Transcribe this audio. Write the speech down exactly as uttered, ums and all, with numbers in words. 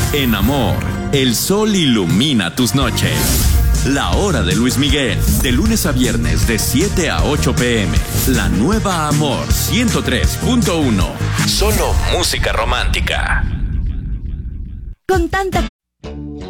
En Amor, el sol ilumina tus noches. La Hora de Luis Miguel, de lunes a viernes de siete a ocho pm. La nueva Amor ciento tres punto uno. Solo música romántica. Con tanta